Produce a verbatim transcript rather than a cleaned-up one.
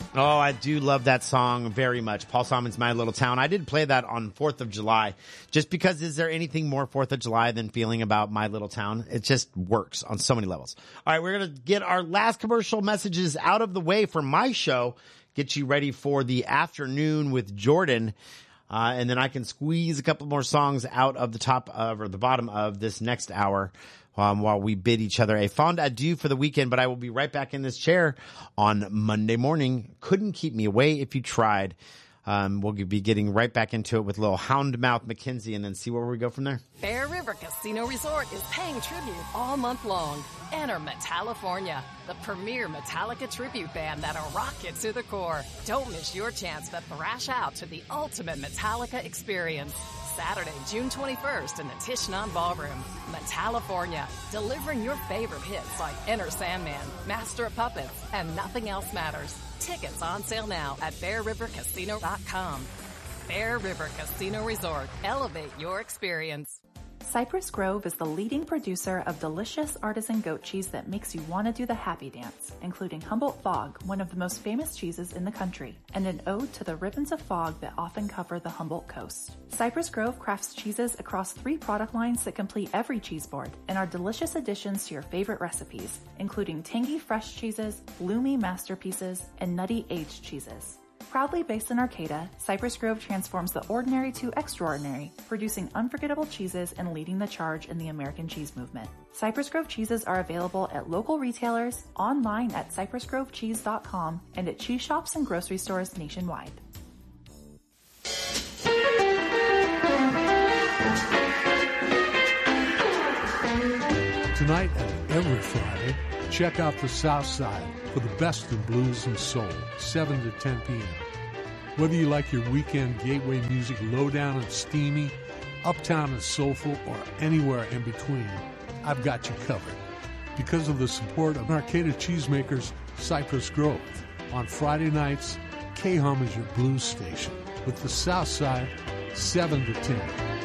Oh, I do love that song very much. Paul Simon's My Little Town. I did play that on fourth of July just because is there anything more fourth of July than feeling about My Little Town? It just works on so many levels. All right, we're going to get our last commercial messages out of the way for my show, get you ready for the afternoon with Jordan. Uh, and then I can squeeze a couple more songs out of the top of or the bottom of this next hour um, while we bid each other a fond adieu for the weekend. But I will be right back in this chair on Monday morning. Couldn't keep me away if you tried. Um, we'll be getting right back into it with little Houndmouth McKenzie and then see where we go from there. Bear River Casino Resort is paying tribute all month long. Enter Metallifornia, the premier Metallica tribute band that'll rock it to the core. Don't miss your chance to thrash out to the ultimate Metallica experience. Saturday, June twenty-first in the Tishnan Ballroom. Metallifornia, delivering your favorite hits like Enter Sandman, Master of Puppets, and Nothing Else Matters. Tickets on sale now at bear river casino dot com. Bear River Casino Resort. Elevate your experience. Cypress Grove is the leading producer of delicious artisan goat cheese that makes you want to do the happy dance, including Humboldt Fog, one of the most famous cheeses in the country, and an ode to the ribbons of fog that often cover the Humboldt coast. Cypress Grove crafts cheeses across three product lines that complete every cheese board and are delicious additions to your favorite recipes, including tangy fresh cheeses, bloomy masterpieces, and nutty aged cheeses. Proudly based in Arcata, Cypress Grove transforms the ordinary to extraordinary, producing unforgettable cheeses and leading the charge in the American cheese movement. Cypress Grove cheeses are available at local retailers, online at cypress grove cheese dot com, and at cheese shops and grocery stores nationwide. Tonight and every Friday, check out the South Side for the best in blues and soul, seven to ten p.m. Whether you like your weekend gateway music low down and steamy, uptown and soulful, or anywhere in between, I've got you covered. Because of the support of Arcata cheesemakers Cypress Grove, on Friday nights, K-Hum is your blues station with the South Side, seven to ten.